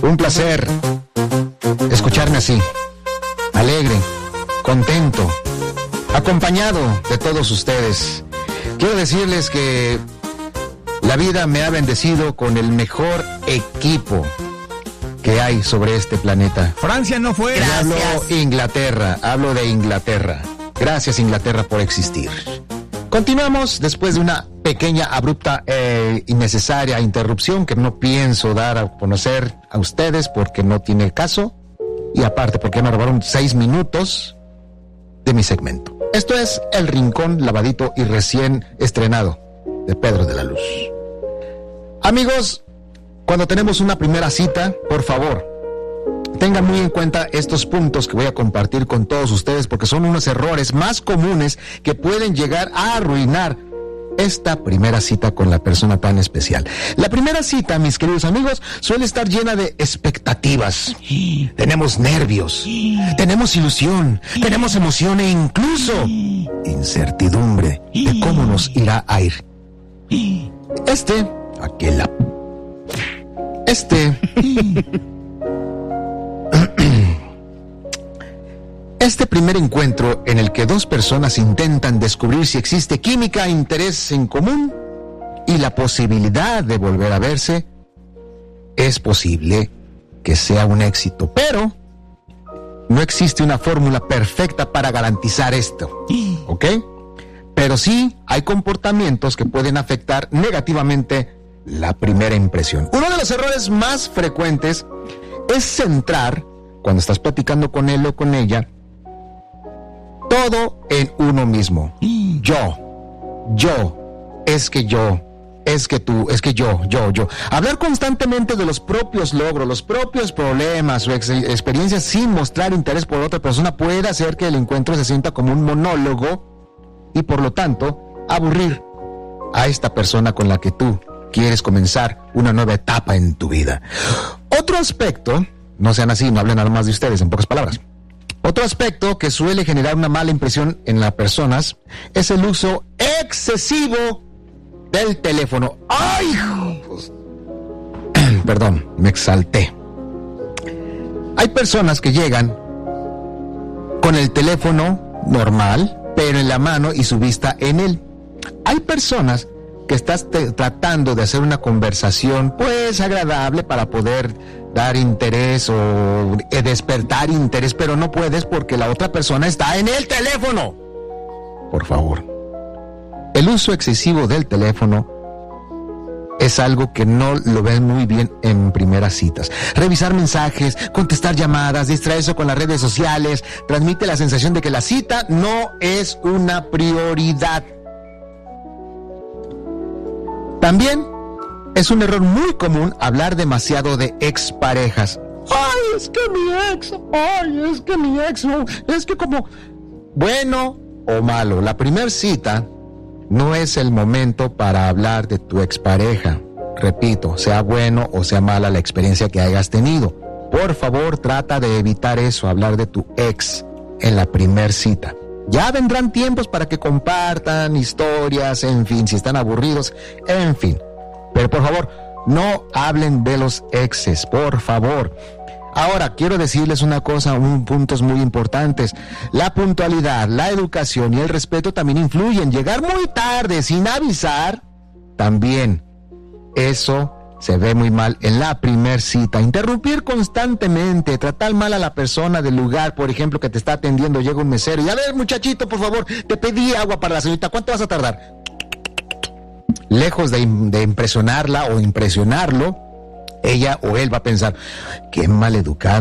Un placer escucharme así, alegre, contento, acompañado de todos ustedes. Quiero decirles que la vida me ha bendecido con el mejor equipo que hay sobre este planeta. Francia no fue. Hablo de Inglaterra. Gracias, Inglaterra, por existir. Continuamos después de una pequeña, abrupta e innecesaria interrupción que no pienso dar a conocer a ustedes porque no tiene caso, y aparte porque me robaron 6 minutos de mi segmento. Esto es El Rincón lavadito y recién estrenado de Pedro de la Luz. Amigos, cuando tenemos una primera cita, por favor, tengan muy en cuenta estos puntos que voy a compartir con todos ustedes porque son unos errores más comunes que pueden llegar a arruinar esta primera cita con la persona tan especial. La primera cita, mis queridos amigos, suele estar llena de expectativas. Tenemos nervios, tenemos ilusión, tenemos emoción e incluso incertidumbre de cómo nos irá a ir. Este primer encuentro en el que dos personas intentan descubrir si existe química, interés en común y la posibilidad de volver a verse, es posible que sea un éxito, pero no existe una fórmula perfecta para garantizar esto, ¿ok? Pero sí hay comportamientos que pueden afectar negativamente la primera impresión. Uno de los errores más frecuentes es centrar, cuando estás platicando con él o con ella, todo en uno mismo. Es que tú, es que yo. Hablar constantemente de los propios logros, los propios problemas o experiencias sin mostrar interés por otra persona puede hacer que el encuentro se sienta como un monólogo y por lo tanto aburrir a esta persona con la que tú quieres comenzar una nueva etapa en tu vida. Otro aspecto, no sean así, no hablen nada más de ustedes, en pocas palabras. Otro aspecto que suele generar una mala impresión en las personas es el uso excesivo del teléfono. ¡Ay! Perdón, me exalté. Hay personas que llegan con el teléfono normal, pero en la mano y su vista en él. Hay personas que estás tratando de hacer una conversación, pues, agradable para poder dar interés o despertar interés, pero no puedes porque la otra persona está en el teléfono. Por favor. El uso excesivo del teléfono es algo que no lo ven muy bien en primeras citas. Revisar mensajes, contestar llamadas, distraerse con las redes sociales, transmite la sensación de que la cita no es una prioridad. También es un error muy común hablar demasiado de exparejas. ¡Ay, es que mi ex! ¡Ay, es que mi ex! No, es que como... Bueno o malo, la primera cita no es el momento para hablar de tu expareja. Repito, sea bueno o sea mala la experiencia que hayas tenido. Por favor, trata de evitar eso, hablar de tu ex en la primera cita. Ya vendrán tiempos para que compartan historias, en fin, si están aburridos, en fin. Pero por favor, no hablen de los exes, por favor. Ahora, quiero decirles una cosa, puntos muy importantes. La puntualidad, la educación y el respeto también influyen. Llegar muy tarde sin avisar, también. Eso se ve muy mal en la primer cita. Interrumpir constantemente, tratar mal a la persona del lugar, por ejemplo, que te está atendiendo, llega un mesero y a ver, muchachito, por favor, te pedí agua para la señorita, ¿cuánto vas a tardar? Lejos de impresionarla o impresionarlo, ella o él va a pensar, qué mal educado